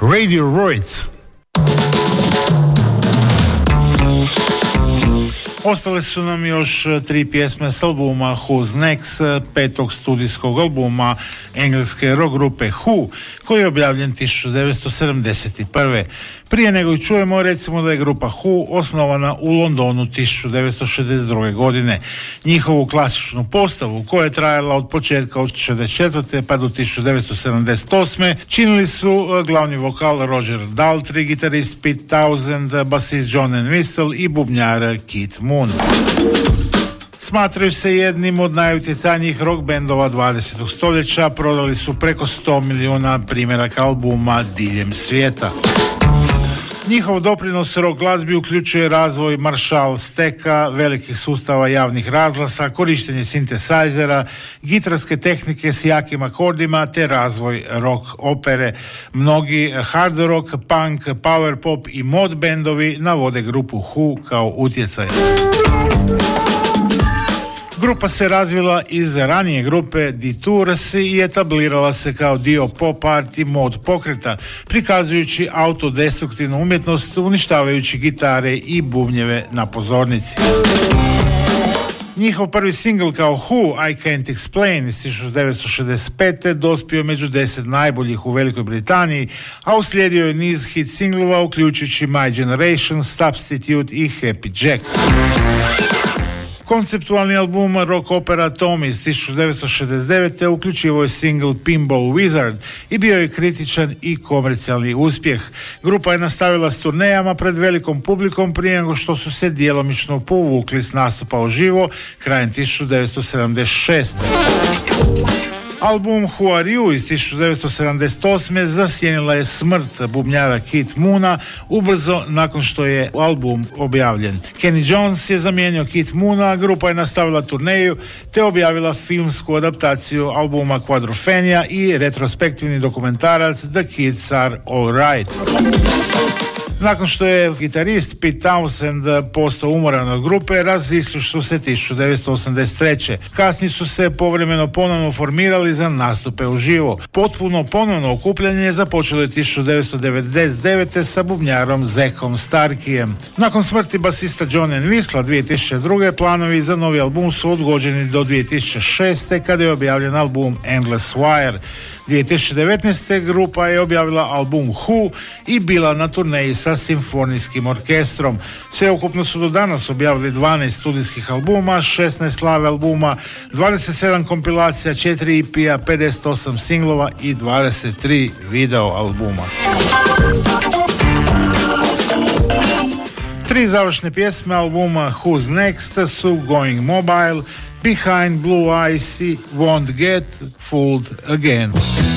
Radiohead. Ostale su nam još 3 pjesme s albuma Who's Next, 5. studijskog albuma engleske rock grupe Who, koji je objavljen 1971. Prije nego i čujemo, recimo da je grupa Who osnovana u Londonu 1962. godine. Njihovu klasičnu postavu, koja je trajala od početka od 1964. pa do 1978. činili su glavni vokal Roger Daltrey, gitarist Pete Townshend, basist John Entwistle i bubnjar Keith Moon. Smatraju se jednim od najutjecajnijih rock bendova 20. stoljeća, prodali su preko 100 milijuna primjeraka albuma diljem svijeta. Njihov doprinos rock glazbi uključuje razvoj Marshall steka, velikih sustava javnih razglasa, korištenje sintesajzera, gitarske tehnike s jakim akordima te razvoj rock opere. Mnogi hard rock, punk, power pop i mod bendovi navode grupu Who kao utjecaj. Grupa se razvila iz ranije grupe The Tours i etablirala se kao dio pop art i mod pokreta, prikazujući autodestruktivnu umjetnost, uništavajući gitare i bubnjeve na pozornici. Njihov prvi singl kao Who, I Can't Explain iz 1965. dospio među 10 najboljih u Velikoj Britaniji, a uslijedio je niz hit singlova uključujući My Generation, Substitute i Happy Jack. Konceptualni album rock opera Tom iz 1969. uključivao je single Pinball Wizard i bio je kritičan i komercijalni uspjeh. Grupa je nastavila s turnejama pred velikom publikom prije nego što su se djelomično povukli s nastupa uživo krajem 1976. Album Who Are You iz 1978. zasjenila je smrt bubnjara Keith Moona ubrzo nakon što je album objavljen. Kenny Jones je zamijenio Keith Moona, grupa je nastavila turneju te objavila filmsku adaptaciju albuma Quadrophenia i retrospektivni dokumentarac The Kids Are All Right. Nakon što je gitarist Pete Townshend postao umoran od grupe, razišli su se 1983. Kasnije su se povremeno ponovno formirali za nastupe uživo. Potpuno ponovno okupljanje započelo je 1999. sa bubnjarom Zackom Starkijem. Nakon smrti basista John Entwistle 2002. planovi za novi album su odgođeni do 2006. kada je objavljen album Endless Wire. 2019. grupa je objavila album Who i bila na turneji sa simfonijskim orkestrom. Sveukupno su do danas objavili 12 studijskih albuma, 16 live albuma, 27 kompilacija, 4 EP-a, 58 singlova i 23 video albuma. 3 završne pjesme albuma Who's Next su Going Mobile, Behind Blue Eyes i Won't Get Fooled Again.